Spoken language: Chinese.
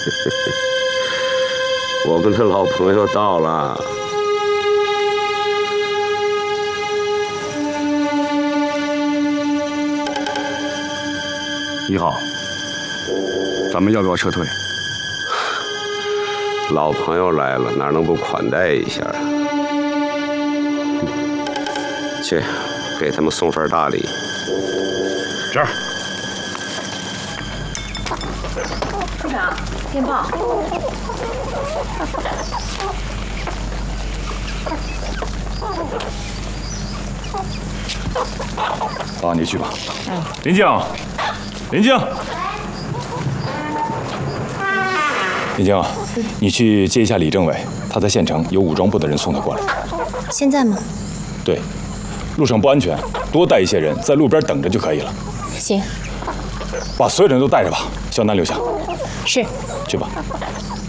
我们的老朋友到了。 一号，咱们要不要撤退？ 老朋友来了，哪能不款待一下？去，给他们送份大礼。 这儿。 处长，电报。 啊，你去吧。林静，林静，林静，你去接一下李政委，他在县城，有武装部的人送他过来。 现在吗？ 对，路上不安全，多带一些人在路边等着就可以了。 行， 把所有人都带着吧，小南留下。 是。 去吧。